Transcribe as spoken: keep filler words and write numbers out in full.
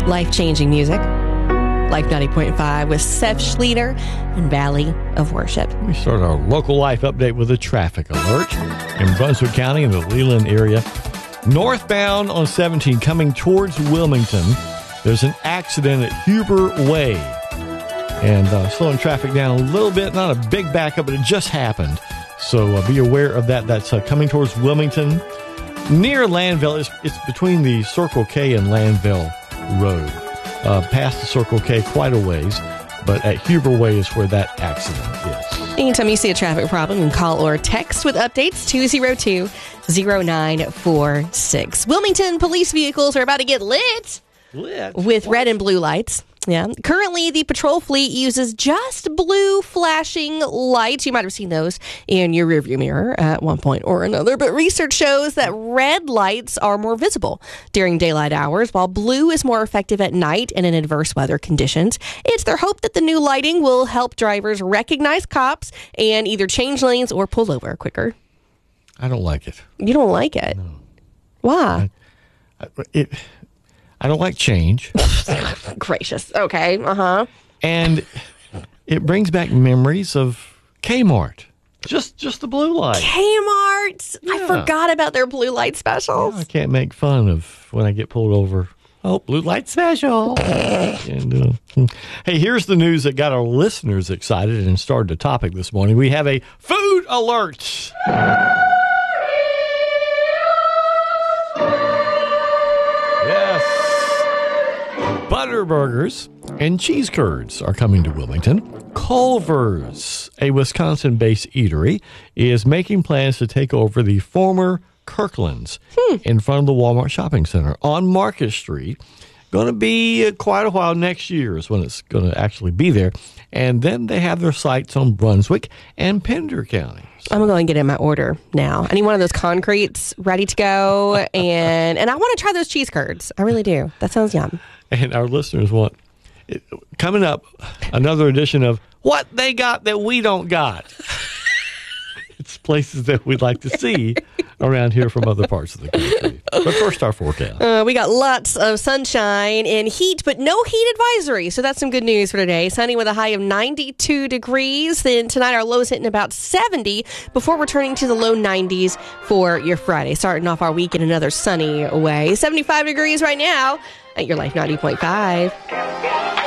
Life-changing music. Life ninety point five with Seth Schleter and Valley of Worship. We start our local life update with a traffic alert in Brunswick County in the Leland area. Northbound on seventeen coming towards Wilmington, there's an accident at Huber Way. And uh, slowing traffic down a little bit, not a big backup, but it just happened. So uh, be aware of that. That's uh, coming towards Wilmington. Near Landville, it's, it's between the Circle K and Landville Road. Uh, past the Circle K quite a ways, but at Huber Way is where that accident is. Anytime you see a traffic problem, you can call or text with updates two oh two, oh nine four six. Wilmington police vehicles are about to get lit, Lit? with What? red and blue lights. Yeah. Currently, the patrol fleet uses just blue flashing lights. You might have seen those in your rearview mirror at one point or another. But research shows that red lights are more visible during daylight hours, while blue is more effective at night and in adverse weather conditions. It's their hope that the new lighting will help drivers recognize cops and either change lanes or pull over quicker. I don't like it. You don't like it? No. Why? I, it. I don't like change. Gracious. Okay. Uh-huh. And it brings back memories of Kmart. Just just the blue light. Kmart. I Yeah. forgot about their blue light specials. I can't make fun of when I get pulled over. Oh, blue light special. and, uh, hey, here's the news that got our listeners excited and started the topic this morning. We have a food alert. Yes. Butterburgers and cheese curds are coming to Wilmington. Culver's, a Wisconsin-based eatery, is making plans to take over the former Kirkland's hmm. in front of the Walmart Shopping Center on Market Street. Going to be uh, quite a while next year is when it's going to actually be there. And then they have their sites on Brunswick and Pender counties. I'm going to go and get in my order now. I need one of those concretes ready to go. And and I want to try those cheese curds. I really do. That sounds yum. And our listeners want, coming up, another edition of What They Got That We Don't Got. It's places that we'd like to see around here from other parts of the country. But first, our forecast. Uh, we got lots of sunshine and heat, but no heat advisory. So that's some good news for today. Sunny with a high of ninety-two degrees. Then tonight, our lows hitting about seventy before returning to the low nineties for your Friday. Starting off our week in another sunny way. seventy-five degrees right now at your Life ninety point five.